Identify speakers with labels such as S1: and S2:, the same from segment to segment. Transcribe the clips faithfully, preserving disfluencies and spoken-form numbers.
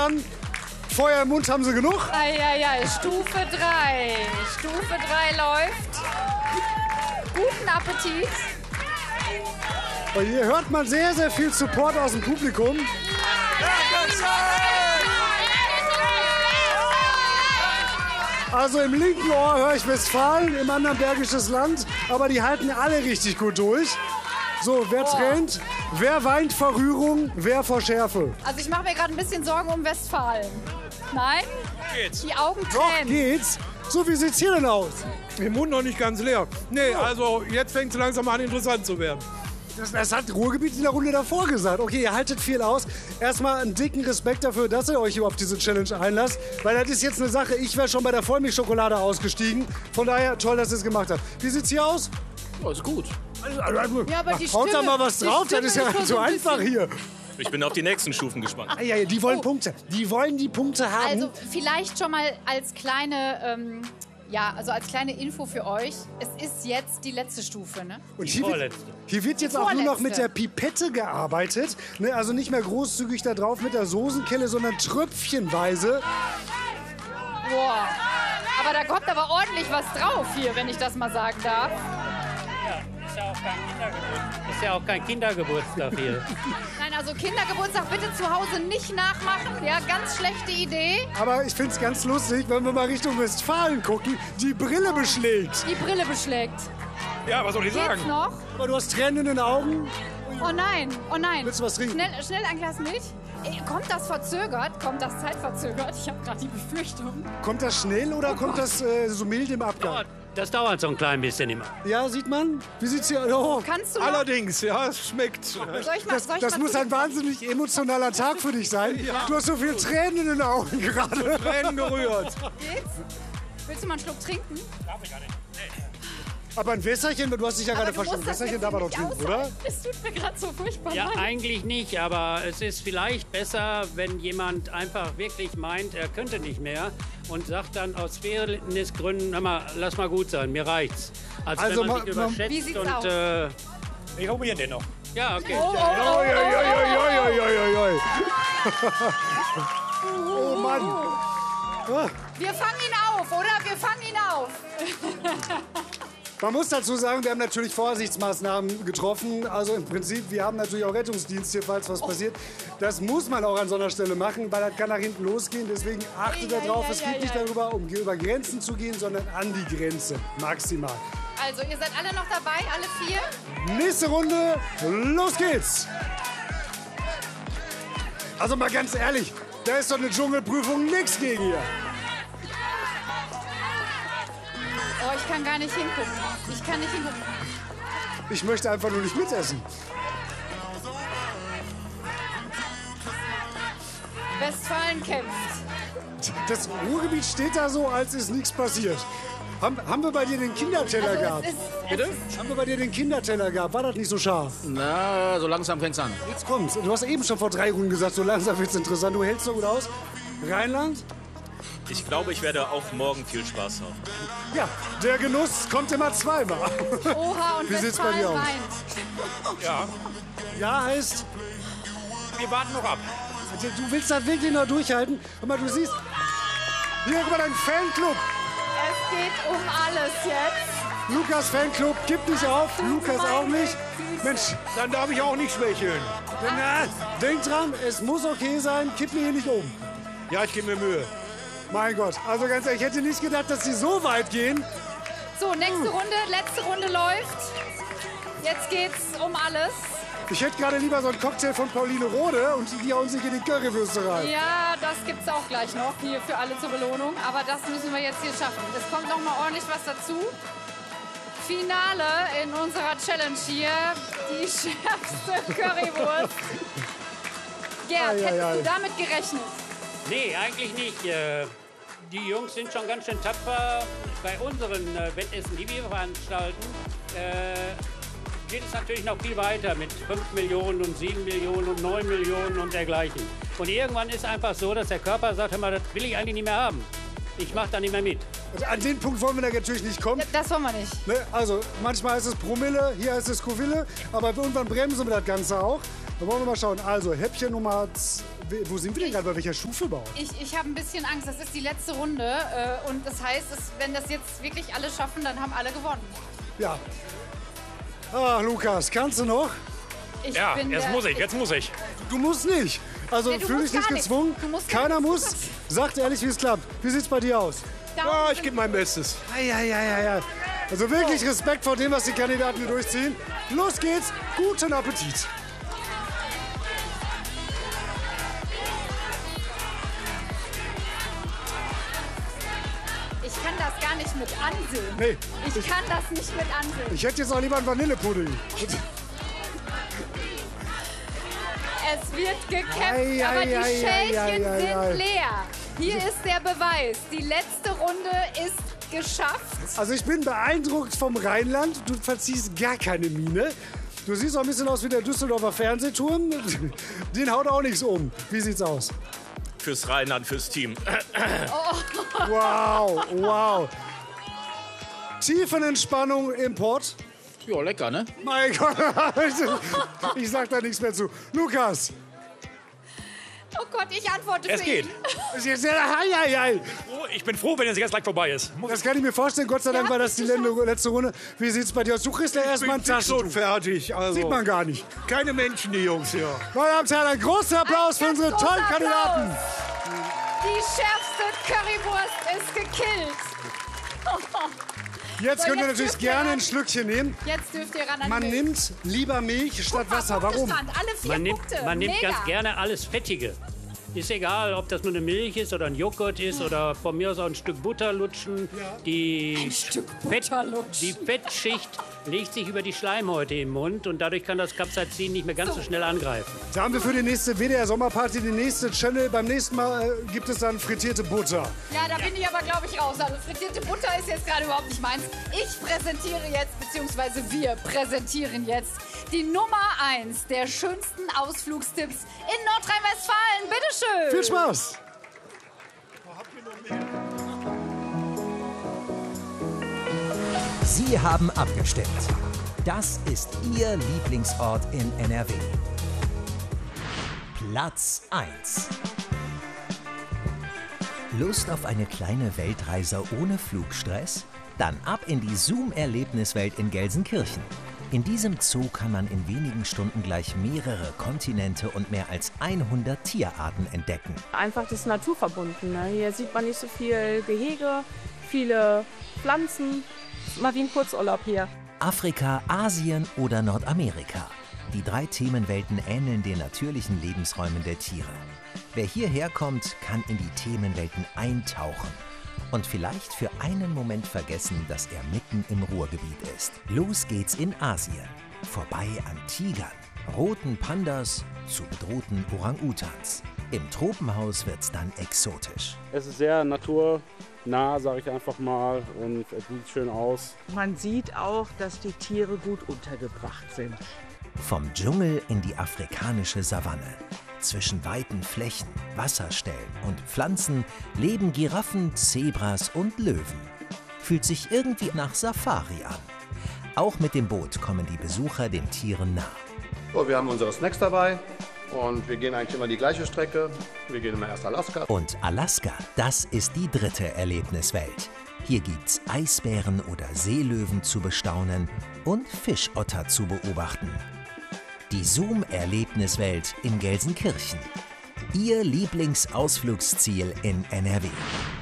S1: an. Feuer im Mund haben sie genug.
S2: Eieiei, Stufe drei. Stufe drei läuft. Guten Appetit.
S1: Und hier hört man sehr, sehr viel Support aus dem Publikum. Also im linken Ohr höre ich Westfalen, im anderen Bergisches Land. Aber die halten alle richtig gut durch. So, wer trennt? Wer weint vor Rührung? Wer vor Schärfe?
S2: Also ich mache mir gerade ein bisschen Sorgen um Westfalen. Nein?
S3: Geht's.
S2: Die Augen
S1: Doch,
S2: tränen.
S1: geht's. So, wie sieht's hier denn aus?
S3: Der Mund noch nicht ganz leer. Nee, also jetzt fängt es langsam an, interessant zu werden.
S1: Das, das hat Ruhrgebiet in der Runde davor gesagt. Okay, ihr haltet viel aus. Erstmal einen dicken Respekt dafür, dass ihr euch überhaupt auf diese Challenge einlasst. Weil das ist jetzt eine Sache, ich wäre schon bei der Vollmilchschokolade ausgestiegen. Von daher, toll, dass ihr es gemacht habt. Wie sieht's hier aus?
S3: Ja, ist gut.
S2: Ja, aber die
S1: Haut da
S2: Stimme-
S1: mal was
S2: die
S1: drauf, das
S2: Stimme
S1: ist ja
S2: ist so
S1: so
S2: ein
S1: einfach
S2: bisschen-
S1: hier.
S4: Ich bin auf die nächsten Stufen gespannt.
S1: Ah, ja, ja, die wollen Punkte. Die wollen die Punkte haben.
S2: Also vielleicht schon mal als kleine, ähm, ja, also als kleine Info für euch. Es ist jetzt die letzte Stufe, ne?
S1: Und hier wird, hier wird jetzt auch nur noch mit
S2: Vorletzte.
S1: der Pipette gearbeitet. Ne, also nicht mehr großzügig da drauf mit der Soßenkelle, sondern tröpfchenweise.
S2: Boah. Aber da kommt aber ordentlich was drauf hier, wenn ich das mal sagen darf.
S5: Ist ja auch kein Kindergeburtstag. Ist ja auch kein Kindergeburtstag hier.
S2: Nein, also Kindergeburtstag bitte zu Hause nicht nachmachen. Ja, ganz schlechte Idee.
S1: Aber ich finde es ganz lustig, wenn wir mal Richtung Westfalen gucken, die Brille beschlägt.
S2: Die Brille beschlägt.
S3: Ja, was soll ich
S2: Geht's
S3: sagen?
S2: noch?
S1: Aber du hast Tränen in den Augen.
S2: Oh nein, oh nein.
S1: Willst du was trinken?
S2: Schnell, schnell ein Glas Milch. Ey, kommt das verzögert? Kommt das zeitverzögert? Ich habe gerade die Befürchtung.
S1: Kommt das schnell oder kommt das äh, so mild im Abgang?
S5: Das dauert so ein klein bisschen immer.
S1: Ja, sieht man? Wie sieht's hier? Oh.
S2: Kannst du noch?
S3: Allerdings, ja, es schmeckt.
S2: Soll ich mal,
S1: Das,
S2: soll ich
S1: das
S2: mal
S1: muss ein wahnsinnig emotionaler Tag für dich sein. Du hast so viel Tränen in den Augen gerade.
S3: Tränen gerührt.
S2: Geht's? Willst du mal einen Schluck trinken?
S1: Aber ein Wässerchen, du hast dich ja gerade
S2: Aber du musst
S1: verstanden.
S2: das
S1: Wässerchen
S2: jetzt
S1: darf man doch
S2: nicht
S1: trinken, oder?
S2: aushalten. Es tut mir gerade so furchtbar
S5: Ja,
S2: leid.
S5: eigentlich nicht, aber es ist vielleicht besser, wenn jemand einfach wirklich meint, er könnte nicht mehr und sagt dann aus Fairnessgründen, hör mal, lass mal gut sein, mir reicht's. Als
S1: Also
S5: wenn man
S1: ma-
S5: sich
S1: ma-
S5: überschätzt
S2: Wie sieht's
S5: und
S2: aus?
S5: äh,
S3: Ich probiere den noch.
S5: ja, okay.
S2: Oh, oh, oh,
S1: Oi, oi, oi, oi, oi, oi, oi, oi. Oh Mann. Ah.
S2: Wir fangen ihn auf, oder? Wir fangen ihn auf.
S1: Man muss dazu sagen, wir haben natürlich Vorsichtsmaßnahmen getroffen. Also im Prinzip, wir haben natürlich auch Rettungsdienst hier, falls was passiert. Das muss man auch an so einer Stelle machen, weil das kann nach hinten losgehen. Deswegen achtet
S2: Ei,
S1: darauf,
S2: ei,
S1: es
S2: ei,
S1: geht nicht
S2: ei.
S1: darüber, um über Grenzen zu gehen, sondern an die Grenze. Maximal.
S2: Also, ihr seid alle noch dabei, alle vier?
S1: Nächste Runde, los geht's! Also mal ganz ehrlich, da ist doch eine Dschungelprüfung nix gegen hier.
S2: Oh, ich kann gar nicht hingucken. Ich kann nicht hingucken.
S1: Ich möchte einfach nur nicht mitessen.
S2: Westfalen kämpft.
S1: Das Ruhrgebiet steht da so, als ist nichts passiert. Haben, haben wir bei dir den Kinderteller
S2: Also,
S1: gehabt?
S2: es ist, es
S3: Bitte?
S2: ist
S1: Haben wir bei dir den Kinderteller gehabt? War das nicht so scharf?
S6: Na, so langsam fängt's an.
S1: Jetzt kommt's. Du hast eben schon vor drei Runden gesagt, so langsam wird's interessant. Du hältst so gut aus. Rheinland?
S4: Ich glaube, ich werde auch morgen viel Spaß haben.
S1: Ja, der Genuss kommt immer zweimal.
S2: Oha und
S1: Wie sieht's bei
S2: Westfalen
S1: dir aus?
S2: weint.
S3: Ja,
S1: Ja heißt,
S3: wir warten noch ab.
S1: du willst das wirklich noch durchhalten. Guck mal, du siehst, hier, guck mal, dein Fanclub.
S2: Es geht um alles jetzt.
S1: Lukas Fanclub, gib nicht auf. Lukas auch nicht. Mensch,
S3: Dann darf ich auch nicht schwächeln.
S1: na, denk dran, es muss okay sein. Kipp mir hier nicht um.
S3: Ja, ich gebe mir Mühe.
S1: Mein Gott, also ganz ehrlich, ich hätte nicht gedacht, dass die so weit gehen.
S2: So, nächste Runde, letzte Runde läuft. Jetzt geht's um alles.
S1: Ich hätte gerade lieber so einen Cocktail von Pauline Rode und die hauen sich in die Currywürste rein.
S2: Ja, das gibt's auch gleich noch hier für alle zur Belohnung. Aber das müssen wir jetzt hier schaffen. Es kommt noch mal ordentlich was dazu. Finale in unserer Challenge hier. Die schärfste Currywurst. Gerd,
S1: Ei, ei,
S2: hättest
S1: ei.
S2: du damit gerechnet?
S5: Nee, eigentlich nicht. Äh, Die Jungs sind schon ganz schön tapfer. Bei unseren äh, Wettessen, die wir veranstalten, äh, geht es natürlich noch viel weiter mit fünf Millionen und sieben Millionen und neun Millionen und dergleichen. Und irgendwann ist einfach so, dass der Körper sagt, hör mal, das will ich eigentlich nicht mehr haben. Ich mache da nicht mehr mit.
S1: Also an den Punkt wollen wir da natürlich nicht kommen.
S2: Das wollen wir nicht.
S1: Ne? Also manchmal heißt es Promille, hier heißt es Scoville, aber irgendwann bremsen wir das Ganze auch. Da wollen wir mal schauen. Also Häppchen Nummer wo sind wir denn gerade? Bei welcher Stufe überhaupt?
S2: Ich, ich habe ein bisschen Angst. Das ist die letzte Runde. Äh, und das heißt, es, wenn das jetzt wirklich alle schaffen, dann haben alle gewonnen.
S1: Ja. Ah, Lukas, kannst du noch?
S2: Ich
S3: Ja,
S2: bin
S3: jetzt
S2: der-
S3: muss ich, jetzt muss ich.
S1: Du musst nicht. Also
S2: Ja, du
S1: fühl dich
S2: musst
S1: nicht
S2: gar nichts.
S1: gezwungen.
S2: Du musst gar
S1: Keiner
S2: nichts.
S1: muss. Sagt ehrlich, wie es klappt. Wie sieht's bei dir aus?
S2: Daumen
S3: Ja, ich
S2: sind-
S3: gebe mein Bestes.
S1: Ja, ja, ja, ja. Also wirklich Respekt vor dem, was die Kandidaten hier durchziehen. Los geht's. Guten Appetit.
S2: Ich kann das gar nicht mit ansehen.
S1: Nee,
S2: Ich kann das nicht mit ansehen.
S1: ich hätte jetzt auch lieber einen Vanillepudding.
S2: Es wird gekämpft,
S1: Ei,
S2: aber
S1: ei,
S2: die
S1: ei, ei,
S2: Schälchen
S1: ei, ei,
S2: sind
S1: ei.
S2: leer. Hier ist der Beweis. Die letzte Runde ist geschafft.
S1: Also ich bin beeindruckt vom Rheinland. Du verziehst gar keine Miene. Du siehst auch ein bisschen aus wie der Düsseldorfer Fernsehturm. Den haut auch nichts um. Wie sieht's aus?
S4: Fürs Rheinland, fürs Team.
S1: Wow, wow. Tiefenentspannung im Pott.
S6: Ja, lecker, ne?
S1: Mein Gott, ich sag da nichts mehr zu. Lukas.
S2: Oh Gott, ich antworte
S3: Es
S2: für
S3: geht.
S2: ihn.
S1: Das ist jetzt sehr, hei, hei, hei.
S3: Oh, ich bin froh, wenn es jetzt gleich vorbei ist.
S1: Das kann ich mir vorstellen. Gott sei Dank
S2: Ja,
S1: war das die
S2: hast du
S1: letzte letzte Runde. Wie sieht's bei dir aus? Du kriegst ja erstmal ein Taschentuch.
S3: fertig. Also,
S1: Sieht man gar nicht.
S3: keine Menschen, die Jungs hier.
S1: Meine Damen und Herren, ein großer Applaus für
S2: Ganz
S1: unsere
S2: großer
S1: tollen Kandidaten.
S2: Applaus. Die schärfste Currywurst ist gekillt.
S1: Jetzt
S2: So,
S1: könnt ihr
S2: jetzt
S1: natürlich
S2: dürft ihr
S1: gerne
S2: ran.
S1: ein Schlückchen nehmen.
S2: Jetzt dürft ihr ran an
S1: Man
S2: die Milch.
S1: nimmt lieber Milch statt Wasser. Warum?
S2: Punktestand, alle vier
S5: Man nimmt,
S2: Punkte.
S5: man nimmt
S2: Mega.
S5: ganz gerne alles Fettige. Ist egal, ob das nur eine Milch ist oder ein Joghurt ist oder von mir aus auch ein Stück Butter lutschen. Die,
S2: Stück
S5: Fett,
S2: Butter lutschen.
S5: die Fettschicht legt sich über die Schleimhäute im Mund und dadurch kann das Capsaicin nicht mehr ganz so schnell angreifen.
S1: Da haben wir für die nächste W D R Sommerparty die nächste Channel. Beim nächsten Mal äh, gibt es dann frittierte Butter.
S2: Ja, da bin ich aber, glaube ich, raus. Also frittierte Butter ist jetzt gerade überhaupt nicht meins. Ich präsentiere jetzt, beziehungsweise wir präsentieren jetzt die Nummer eins der schönsten Ausflugstipps in Nordrhein-Westfalen. Bitteschön.
S1: Viel Spaß!
S7: Sie haben abgestimmt. Das ist Ihr Lieblingsort in N R W. Platz eins. Lust auf eine kleine Weltreise ohne Flugstress? Dann ab in die Zoom-Erlebniswelt in Gelsenkirchen. In diesem Zoo kann man in wenigen Stunden gleich mehrere Kontinente und mehr als hundert Tierarten entdecken.
S8: Einfach das Naturverbundene. Hier sieht man nicht so viel Gehege, viele Pflanzen. Mal wie ein Kurzurlaub hier.
S7: Afrika, Asien oder Nordamerika. Die drei Themenwelten ähneln den natürlichen Lebensräumen der Tiere. Wer hierher kommt, kann in die Themenwelten eintauchen und vielleicht für einen Moment vergessen, dass er mitten im Ruhrgebiet ist. Los geht's in Asien. Vorbei an Tigern, roten Pandas zu bedrohten Orang-Utans. Im Tropenhaus wird's dann exotisch.
S9: Es ist sehr naturnah, sage ich einfach mal, und es sieht schön aus.
S10: Man sieht auch, dass die Tiere gut untergebracht sind.
S7: Vom Dschungel in die afrikanische Savanne. Zwischen weiten Flächen, Wasserstellen und Pflanzen leben Giraffen, Zebras und Löwen. Fühlt sich irgendwie nach Safari an. Auch mit dem Boot kommen die Besucher den Tieren nah.
S11: So, wir haben unsere Snacks dabei und wir gehen eigentlich immer die gleiche Strecke. Wir gehen immer erst Alaska.
S7: Und Alaska, das ist die dritte Erlebniswelt. Hier gibt's Eisbären oder Seelöwen zu bestaunen und Fischotter zu beobachten. Die Zoom-Erlebniswelt in Gelsenkirchen. Ihr Lieblingsausflugsziel in N R W.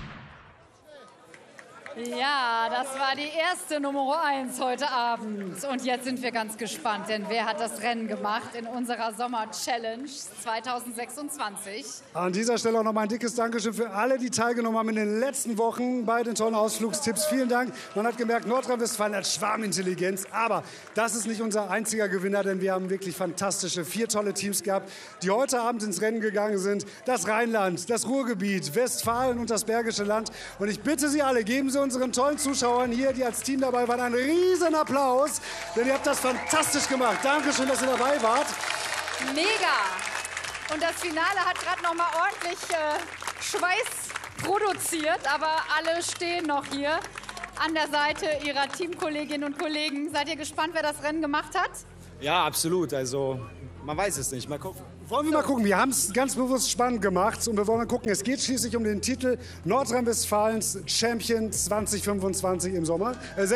S2: Ja, das war die erste Nummer eins heute Abend. Und jetzt sind wir ganz gespannt, denn wer hat das Rennen gemacht in unserer Sommer-Challenge zweitausendsechsundzwanzig?
S1: An dieser Stelle auch noch mal ein dickes Dankeschön für alle, die teilgenommen haben in den letzten Wochen bei den tollen Ausflugstipps. Vielen Dank. Man hat gemerkt, Nordrhein-Westfalen hat Schwarmintelligenz. Aber das ist nicht unser einziger Gewinner, denn wir haben wirklich fantastische, vier tolle Teams gehabt, die heute Abend ins Rennen gegangen sind. Das Rheinland, das Ruhrgebiet, Westfalen und das Bergische Land. Und ich bitte Sie alle, geben Sie unseren tollen Zuschauern hier, die als Team dabei waren, einen riesen Applaus, denn ihr habt das fantastisch gemacht. Dankeschön, dass ihr dabei wart.
S2: Mega! Und das Finale hat gerade noch mal ordentlich äh, Schweiß produziert, aber alle stehen noch hier an der Seite ihrer Teamkolleginnen und Kollegen. Seid ihr gespannt, wer das Rennen gemacht hat?
S12: Ja, absolut. Also man weiß es nicht. Mal gucken.
S1: Wollen wir mal gucken, wir haben es ganz bewusst spannend gemacht und wir wollen mal gucken, es geht schließlich um den Titel Nordrhein-Westfalens Champion zwanzig fünfundzwanzig im Sommer. Äh,